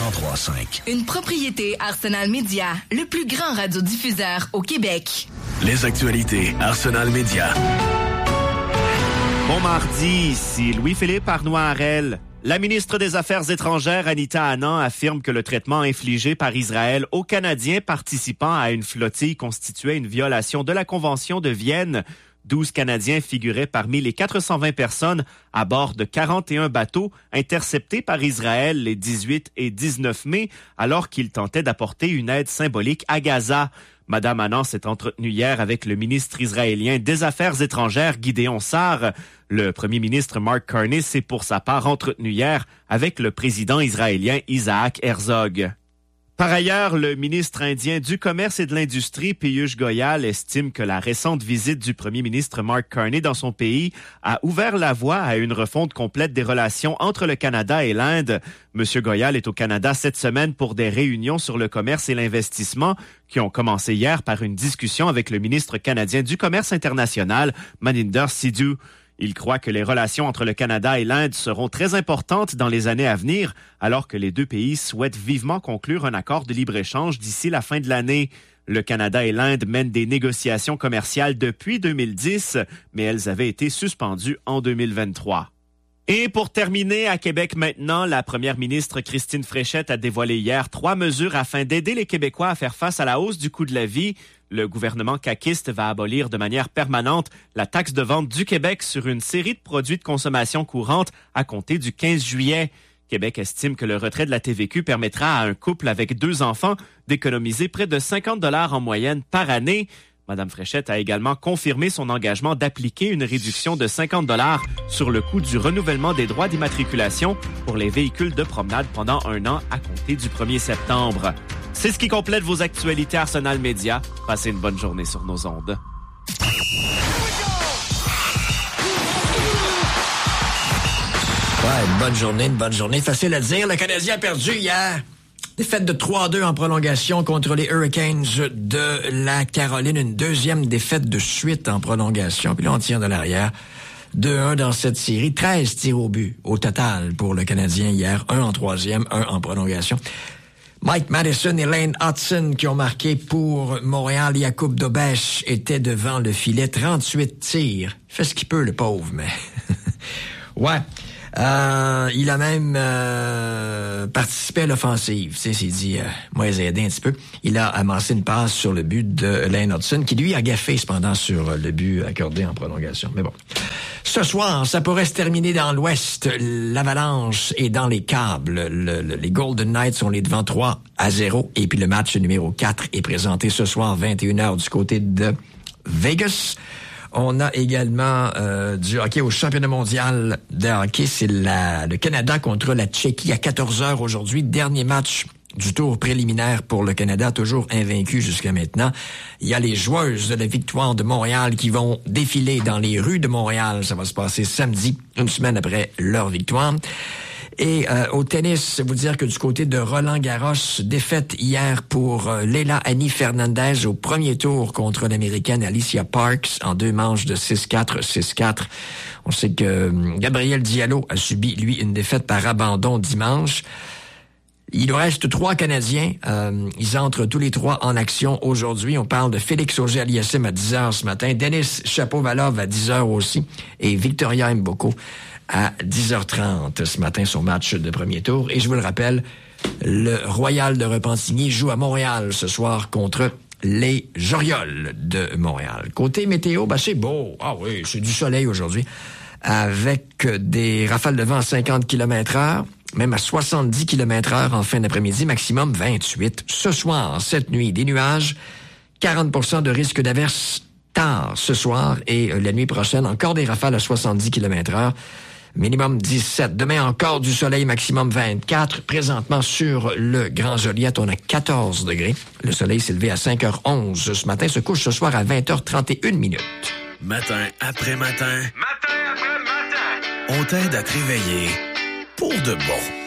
103.5. Une propriété Arsenal Media, le plus grand radiodiffuseur au Québec. Les actualités Arsenal Media. Bon mardi, ici Louis-Philippe Arnois-Harel. La ministre des Affaires étrangères, Anita Anand, affirme que le traitement infligé par Israël aux Canadiens participant à une flottille constituait une violation de la Convention de Vienne. 12 Canadiens figuraient parmi les 420 personnes à bord de 41 bateaux interceptés par Israël les 18 et 19 mai, alors qu'ils tentaient d'apporter une aide symbolique à Gaza. Madame Anand s'est entretenue hier avec le ministre israélien des Affaires étrangères, Gideon Sa'ar. Le premier ministre Mark Carney s'est pour sa part entretenu hier avec le président israélien Isaac Herzog. Par ailleurs, le ministre indien du Commerce et de l'Industrie, Piyush Goyal, estime que la récente visite du premier ministre Mark Carney dans son pays a ouvert la voie à une refonte complète des relations entre le Canada et l'Inde. Monsieur Goyal est au Canada cette semaine pour des réunions sur le commerce et l'investissement qui ont commencé hier par une discussion avec le ministre canadien du Commerce international, Maninder Sidhu. Il croit que les relations entre le Canada et l'Inde seront très importantes dans les années à venir, alors que les deux pays souhaitent vivement conclure un accord de libre-échange d'ici la fin de l'année. Le Canada et l'Inde mènent des négociations commerciales depuis 2010, mais elles avaient été suspendues en 2023. Et pour terminer, à Québec maintenant, la première ministre Christine Fréchette a dévoilé hier 3 mesures afin d'aider les Québécois à faire face à la hausse du coût de la vie. Le gouvernement caquiste va abolir de manière permanente la taxe de vente du Québec sur une série de produits de consommation courante à compter du 15 juillet. Québec estime que le retrait de la TVQ permettra à un couple avec 2 enfants d'économiser près de 50 $ en moyenne par année. Mme Fréchette a également confirmé son engagement d'appliquer une réduction de 50 $ sur le coût du renouvellement des droits d'immatriculation pour les véhicules de promenade pendant 1 an à compter du 1er septembre. C'est ce qui complète vos actualités Arsenal Media. Passez une bonne journée sur nos ondes. Ouais, une bonne journée. Facile à dire. Le Canadien a perdu hier. Défaite de 3-2 en prolongation contre les Hurricanes de la Caroline. Une deuxième défaite de suite en prolongation. Puis là, on tire de l'arrière. 2-1 dans cette série. 13 tirs au but au total pour le Canadien hier. 1 en troisième, 1 en prolongation. Mike Madison et Lane Hudson qui ont marqué pour Montréal. Jakub Dobeš était devant le filet. 38 tirs. Il fait ce qu'il peut, le pauvre, mais... ouais. Il a même participé à l'offensive. Tu sais, s'est dit, moi, les aider un petit peu. Il a amassé une passe sur le but de Lane Hudson, qui lui a gaffé cependant sur le but accordé en prolongation. Mais bon. Ce soir, ça pourrait se terminer dans l'Ouest. L'Avalanche est dans les câbles. Les Golden Knights sont les devant 3-0. Et puis le match numéro 4 est présenté ce soir, 21h, du côté de Vegas. On a également du hockey au championnat mondial de hockey. C'est le Canada contre la Tchéquie à 14h aujourd'hui. Dernier match du tour préliminaire pour le Canada, toujours invaincu jusqu'à maintenant. Il y a les joueuses de la Victoire de Montréal qui vont défiler dans les rues de Montréal. Ça va se passer samedi, une semaine après leur victoire. Et au tennis, vous dire que du côté de Roland-Garros, défaite hier pour Leila Annie Fernandez au premier tour contre l'Américaine Alicia Parks en 2 manches de 6-4, 6-4. On sait que Gabriel Diallo a subi, lui, une défaite par abandon dimanche. Il nous reste 3 Canadiens. Ils entrent tous les 3 en action aujourd'hui. On parle de Félix Auger-Aliassime à 10h ce matin, Denis Shapovalov à 10h aussi, et Victoria Mboko à 10h30 ce matin, son match de premier tour. Et je vous le rappelle, le Royal de Repentigny joue à Montréal ce soir contre les Orioles de Montréal. Côté météo, c'est beau. Ah oui, c'est du soleil aujourd'hui. Avec des rafales de vent à 50 km/h, même à 70 km/h en fin d'après-midi, maximum 28. Ce soir, cette nuit, des nuages, 40% de risque d'averse tard ce soir et la nuit prochaine, encore des rafales à 70 km/h. Minimum 17. Demain, encore du soleil, maximum 24. Présentement, sur le Grand Joliette, on a 14 degrés. Le soleil s'est levé à 5h11 ce matin, se couche ce soir à 20h31 minutes. Matin après matin. On t'aide à te réveiller pour de bon.